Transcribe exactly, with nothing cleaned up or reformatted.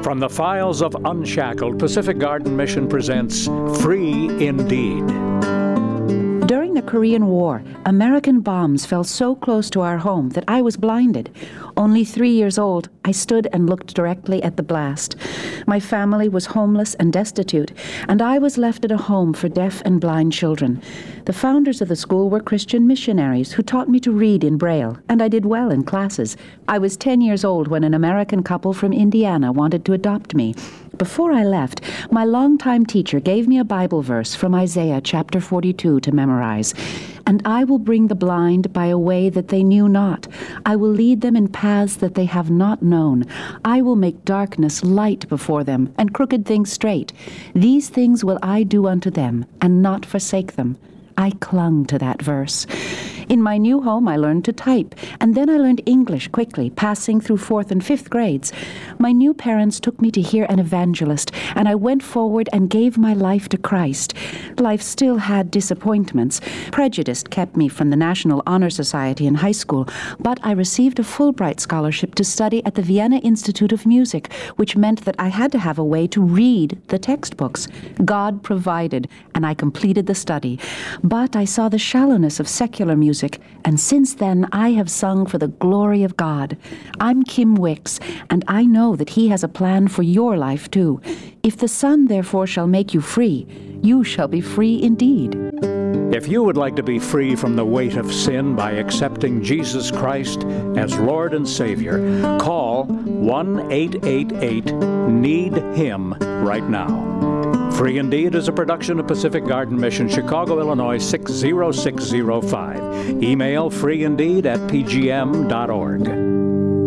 From the files of Unshackled, Pacific Garden Mission presents Free Indeed. During the Korean War, American bombs fell so close to our home that I was blinded. Only three years old, I stood and looked directly at the blast. My family was homeless and destitute, and I was left at a home for deaf and blind children. The founders of the school were Christian missionaries who taught me to read in Braille, and I did well in classes. I was ten years old when an American couple from Indiana wanted to adopt me. Before I left, my longtime teacher gave me a Bible verse from Isaiah chapter forty-two to memorize. And I will bring the blind by a way that they knew not. I will lead them in paths that they have not known. I will make darkness light before them, and crooked things straight. These things will I do unto them, and not forsake them. I clung to that verse. In my new home, I learned to type, and then I learned English quickly, passing through fourth and fifth grades. My new parents took me to hear an evangelist, and I went forward and gave my life to Christ. Life still had disappointments. Prejudice kept me from the National Honor Society in high school, but I received a Fulbright scholarship to study at the Vienna Institute of Music, which meant that I had to have a way to read the textbooks. God provided, and I completed the study. But I saw the shallowness of secular music, and since then I have sung for the glory of God. I'm Kim Wicks, and I know that He has a plan for your life too. If the Son therefore shall make you free, you shall be free indeed. If you would like to be free from the weight of sin by accepting Jesus Christ as Lord and Savior, call one eight eight eight need him right now. Free Indeed is a production of Pacific Garden Mission, Chicago, Illinois six zero six zero five. Email freeindeed at p g m dot org.